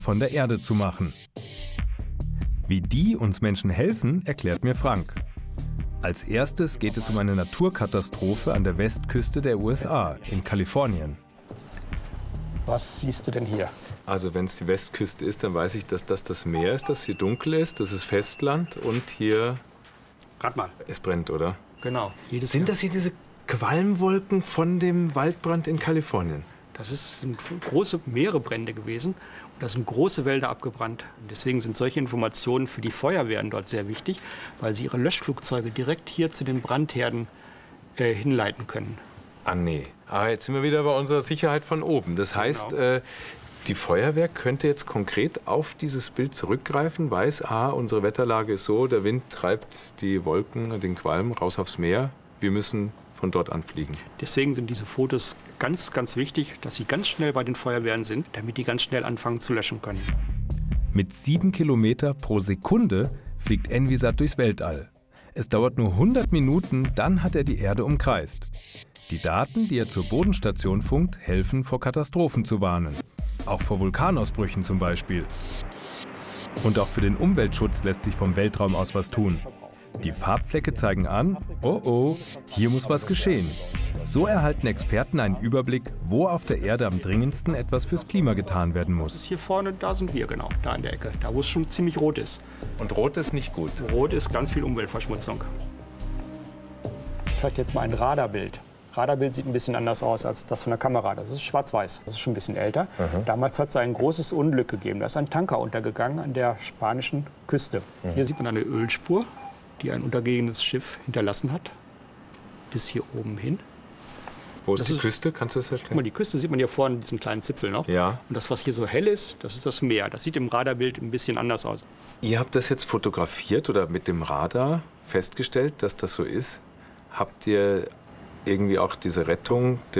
von der Erde zu machen. Wie die uns Menschen helfen, erklärt mir Frank. Als erstes geht es um eine Naturkatastrophe an der Westküste der USA, in Kalifornien. Was siehst du denn hier? Also wenn es die Westküste ist, dann weiß ich, dass das das Meer ist, das hier dunkel ist, das ist Festland und hier... Rat mal. Es brennt, oder? Genau. Sind das hier diese Qualmwolken von dem Waldbrand in Kalifornien? Sind große Meeresbrände gewesen und da sind große Wälder abgebrannt. Und deswegen sind solche Informationen für die Feuerwehren dort sehr wichtig, weil sie ihre Löschflugzeuge direkt hier zu den Brandherden hinleiten können. Ah nee, jetzt sind wir wieder bei unserer Sicherheit von oben. Das heißt, Genau. Die Feuerwehr könnte jetzt konkret auf dieses Bild zurückgreifen, weiß, unsere Wetterlage ist so, der Wind treibt die Wolken, den Qualm raus aufs Meer, wir müssen von dort anfliegen. Deswegen sind diese Fotos ganz, ganz wichtig, dass sie ganz schnell bei den Feuerwehren sind, damit die ganz schnell anfangen zu löschen können. Mit 7 Kilometer pro Sekunde fliegt Envisat durchs Weltall. Es dauert nur 100 Minuten, dann hat er die Erde umkreist. Die Daten, die er zur Bodenstation funkt, helfen, vor Katastrophen zu warnen. Auch vor Vulkanausbrüchen zum Beispiel. Und auch für den Umweltschutz lässt sich vom Weltraum aus was tun. Die Farbflecke zeigen an, oh, hier muss was geschehen. So erhalten Experten einen Überblick, wo auf der Erde am dringendsten etwas fürs Klima getan werden muss. Hier vorne, da sind wir genau, da in der Ecke, da wo es schon ziemlich rot ist. Und rot ist nicht gut? Rot ist ganz viel Umweltverschmutzung. Ich zeige jetzt mal ein Radarbild. Radarbild sieht ein bisschen anders aus als das von der Kamera. Das ist schwarz-weiß, das ist schon ein bisschen älter. Damals hat es ein großes Unglück gegeben. Da ist ein Tanker untergegangen an der spanischen Küste. Hier sieht man eine Ölspur, die ein untergehendes Schiff hinterlassen hat, bis hier oben hin. Wo ist die Küste? Kannst du das erklären? Guck mal, die Küste sieht man hier vorne, diesen kleinen Zipfel noch. Ja. Und das, was hier so hell ist, das ist das Meer. Das sieht im Radarbild ein bisschen anders aus. Ihr habt das jetzt fotografiert oder mit dem Radar festgestellt, dass das so ist? Habt ihr irgendwie auch diese Rettung